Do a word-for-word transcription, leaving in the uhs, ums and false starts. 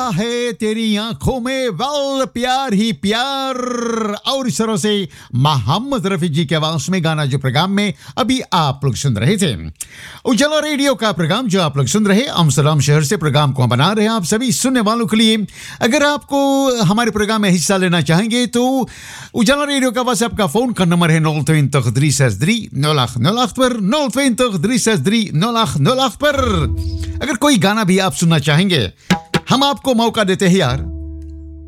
है तेरी आंखों में वल प्यार ही प्यार। और इस तरह से मोहम्मद रफी जी के आवाज में गाना जो प्रोग्राम में अभी आप लोग सुन रहे थे, उजाला रेडियो का प्रोग्राम जो आप लोग सुन रहे अम्स्टरडम शहर से प्रोग्राम को बना रहे हैं आप सभी सुनने वालों के लिए। अगर आपको हमारे प्रोग्राम में हिस्सा लेना चाहेंगे तो उजाला रेडियो का बस आपका फोन का नंबर है nol twintig drie zes drie nol acht nol acht पर nol twintig drie zes drie nol acht nol acht पर। अगर कोई गाना भी आप सुनना चाहेंगे हम आपको मौका देते हैं यार,